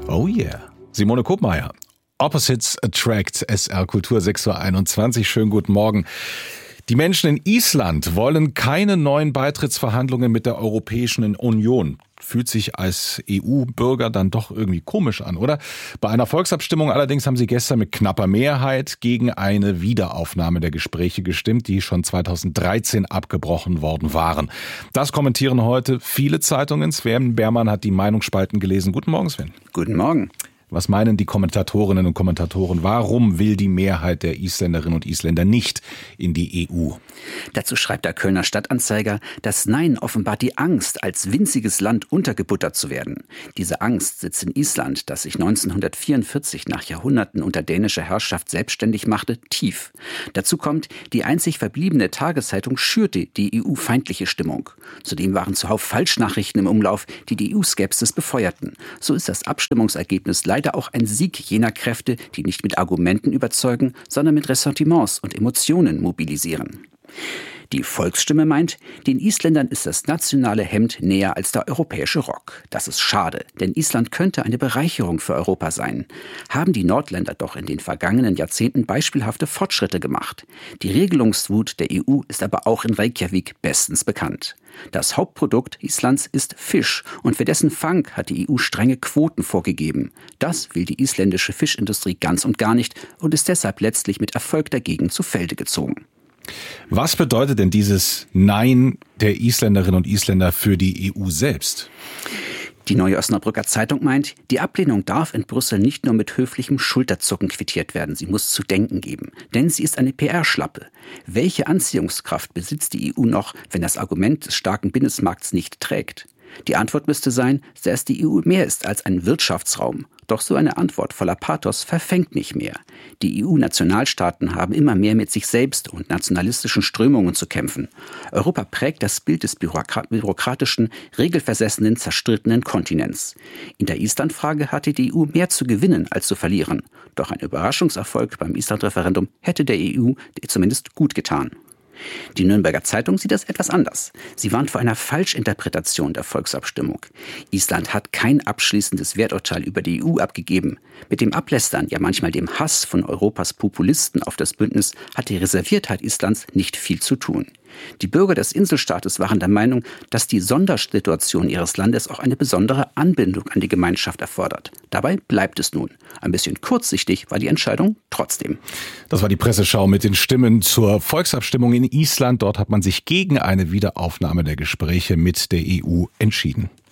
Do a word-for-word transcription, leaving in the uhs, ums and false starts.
Oh yeah. Simone Kopmeier. Opposites Attract, S R Kultur sechs Uhr einundzwanzig. Schönen guten Morgen. Die Menschen in Island wollen keine neuen Beitrittsverhandlungen mit der Europäischen Union. Fühlt sich als E U-Bürger dann doch irgendwie komisch an, oder? Bei einer Volksabstimmung allerdings haben sie gestern mit knapper Mehrheit gegen eine Wiederaufnahme der Gespräche gestimmt, die schon zweitausenddreizehn abgebrochen worden waren. Das kommentieren heute viele Zeitungen. Sven Bermann hat die Meinungsspalten gelesen. Guten Morgen, Sven. Guten Morgen. Was meinen die Kommentatorinnen und Kommentatoren? Warum will die Mehrheit der Isländerinnen und Isländer nicht in die E U? Dazu schreibt der Kölner Stadtanzeiger, das Nein offenbart die Angst, als winziges Land untergebuttert zu werden. Diese Angst sitzt in Island, das sich neunzehnhundertvierundvierzig nach Jahrhunderten unter dänischer Herrschaft selbstständig machte, tief. Dazu kommt, die einzig verbliebene Tageszeitung schürte die E U-feindliche Stimmung. Zudem waren zuhauf Falschnachrichten im Umlauf, die die E U-Skepsis befeuerten. So ist das Abstimmungsergebnis leider auch ein Sieg jener Kräfte, die nicht mit Argumenten überzeugen, sondern mit Ressentiments und Emotionen mobilisieren. Die Volksstimme meint, den Isländern ist das nationale Hemd näher als der europäische Rock. Das ist schade, denn Island könnte eine Bereicherung für Europa sein. Haben die Nordländer doch in den vergangenen Jahrzehnten beispielhafte Fortschritte gemacht. Die Regelungswut der E U ist aber auch in Reykjavik bestens bekannt. Das Hauptprodukt Islands ist Fisch und für dessen Fang hat die E U strenge Quoten vorgegeben. Das will die isländische Fischindustrie ganz und gar nicht und ist deshalb letztlich mit Erfolg dagegen zu Felde gezogen. Was bedeutet denn dieses Nein der Isländerinnen und Isländer für die E U selbst? Die Neue Osnabrücker Zeitung meint, die Ablehnung darf in Brüssel nicht nur mit höflichem Schulterzucken quittiert werden. Sie muss zu denken geben. Denn sie ist eine P R-Schlappe. Welche Anziehungskraft besitzt die E U noch, wenn das Argument des starken Binnenmarkts nicht trägt? Die Antwort müsste sein, dass die E U mehr ist als ein Wirtschaftsraum. Doch so eine Antwort voller Pathos verfängt nicht mehr. Die E U-Nationalstaaten haben immer mehr mit sich selbst und nationalistischen Strömungen zu kämpfen. Europa prägt das Bild des bürokratischen, regelversessenen, zerstrittenen Kontinents. In der Island-Frage hatte die E U mehr zu gewinnen als zu verlieren. Doch ein Überraschungserfolg beim Island-Referendum hätte der E U zumindest gut getan. Die Nürnberger Zeitung sieht das etwas anders. Sie warnt vor einer Falschinterpretation der Volksabstimmung. Island hat kein abschließendes Werturteil über die E U abgegeben. Mit dem Ablästern, ja manchmal dem Hass von Europas Populisten auf das Bündnis hat die Reserviertheit Islands nicht viel zu tun. Die Bürger des Inselstaates waren der Meinung, dass die Sondersituation ihres Landes auch eine besondere Anbindung an die Gemeinschaft erfordert. Dabei bleibt es nun. Ein bisschen kurzsichtig war die Entscheidung trotzdem. Das war die Presseschau mit den Stimmen zur Volksabstimmung in Island. Dort hat man sich gegen eine Wiederaufnahme der Gespräche mit der E U entschieden.